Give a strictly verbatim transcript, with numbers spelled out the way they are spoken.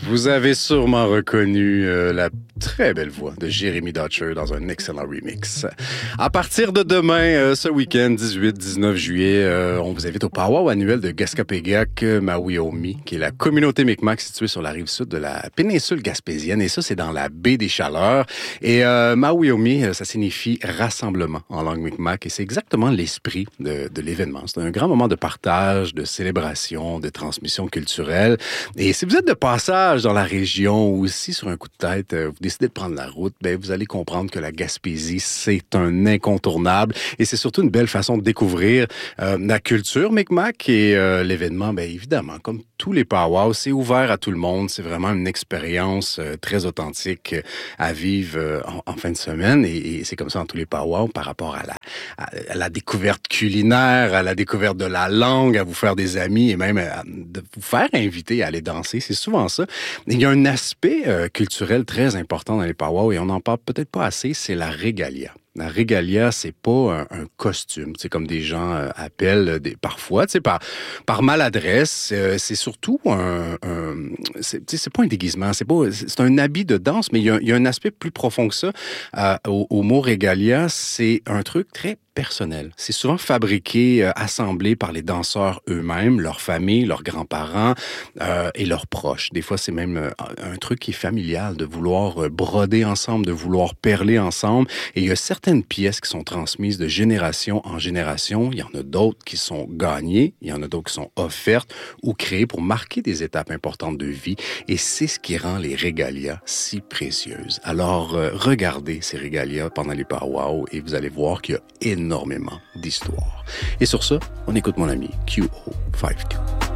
Vous avez sûrement reconnu euh, la très belle voix de Jérémy Dutcher dans un excellent remix. À partir de demain, euh, ce week-end, dix-huit dix-neuf juillet, euh, on vous invite au powwow annuel de Gaskapégac Mawiomi, qui est la communauté Mi'kmaq située sur la rive sud de la péninsule gaspésienne. Et ça, c'est dans la baie des Chaleurs. Et euh, Mawiomi, ça signifie rassemblement en langue Mi'kmaq. Et c'est exactement l'esprit de, de l'événement. C'est un grand moment de partage, de célébration, de transmission culturelle. Et si vous êtes de passage dans la région ou aussi sur un coup de tête, vous décidez de prendre la route, ben vous allez comprendre que la Gaspésie, c'est un incontournable et c'est surtout une belle façon de découvrir euh, la culture Mi'kmaq et euh, l'événement, bien évidemment, comme tous les powwows, c'est ouvert à tout le monde. C'est vraiment une expérience euh, très authentique à vivre euh, en, en fin de semaine et, et c'est comme ça dans tous les powwows par rapport à la, à, à la découverte culinaire, à la découverte de la langue, à vous faire des amis et même à, de vous faire inviter à aller danser. C'est souvent ça. Il y a un aspect euh, culturel très important dans les powwows et on n'en parle peut-être pas assez, c'est la régalia. La régalia, c'est pas un, un costume, c'est comme des gens euh, appellent des, parfois, tu sais, par, par maladresse. Euh, c'est surtout un, un c'est, c'est pas un déguisement, c'est pas, c'est un habit de danse, mais il y a, il y a un aspect plus profond que ça. Euh, au, au mot régalia, c'est un truc très personnel. C'est souvent fabriqué, euh, assemblé par les danseurs eux-mêmes, leurs familles, leurs grands-parents euh, et leurs proches. Des fois, c'est même euh, un truc qui est familial, de vouloir euh, broder ensemble, de vouloir perler ensemble. Et il y a certaines pièces qui sont transmises de génération en génération. Il y en a d'autres qui sont gagnées, il y en a d'autres qui sont offertes ou créées pour marquer des étapes importantes de vie. Et c'est ce qui rend les régalias si précieuses. Alors, euh, regardez ces régalias pendant les powwows et vous allez voir qu'il y a énormément énormément d'histoire. Et sur ça, on écoute mon ami Q O cinquante-deux.